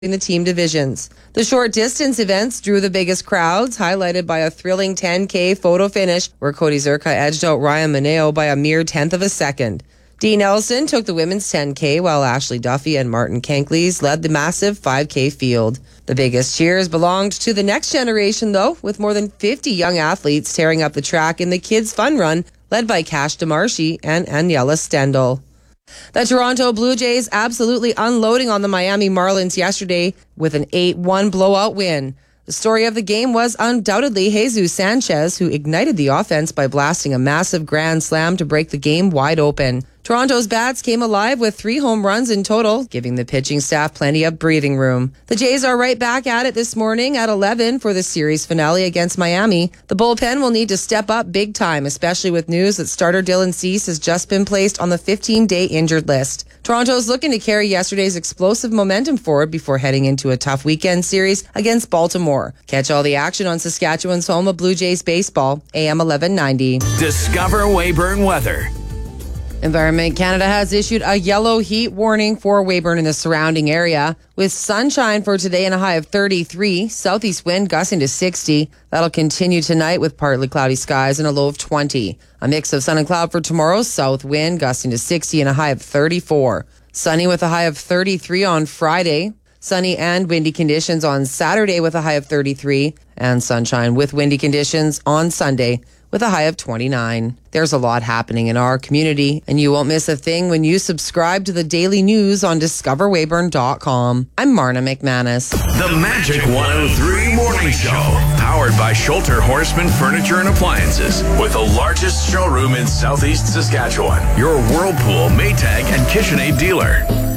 in the team divisions. The short distance events drew the biggest crowds, highlighted by a thrilling 10K photo finish where Cody Zerka edged out Ryan Mineo by a mere tenth of a second. Dee Nelson took the women's 10K while Ashley Duffy and Martin Kenkleys led the massive 5K field. The biggest cheers belonged to the next generation, though, with more than 50 young athletes tearing up the track in the Kids Fun Run, led by Cash DeMarchi and Aniela Stendel. The Toronto Blue Jays absolutely unloading on the Miami Marlins yesterday with an 8-1 blowout win. The story of the game was undoubtedly Jesus Sanchez, who ignited the offense by blasting a massive grand slam to break the game wide open. Toronto's bats came alive with 3 home runs in total, giving the pitching staff plenty of breathing room. The Jays are right back at it this morning at 11 for the series finale against Miami. The bullpen will need to step up big time, especially with news that starter Dylan Cease has just been placed on the 15-day injured list. Toronto's looking to carry yesterday's explosive momentum forward before heading into a tough weekend series against Baltimore. Catch all the action on Saskatchewan's home of Blue Jays baseball, AM 1190. Discover Weyburn weather. Environment Canada has issued a yellow heat warning for Weyburn and the surrounding area, with sunshine for today and a high of 33, southeast wind gusting to 60. That'll continue tonight with partly cloudy skies and a low of 20. A mix of sun and cloud for tomorrow, south wind gusting to 60 and a high of 34. Sunny with a high of 33 on Friday. Sunny and windy conditions on Saturday with a high of 33, and sunshine with windy conditions on Sunday with a high of 29. There's a lot happening in our community, and you won't miss a thing when you subscribe to the daily news on discoverweyburn.com. I'm Marna McManus. The Magic 103 Morning Show, powered by Schulter Horseman Furniture and Appliances, with the largest showroom in Southeast Saskatchewan. Your Whirlpool, Maytag, and KitchenAid dealer.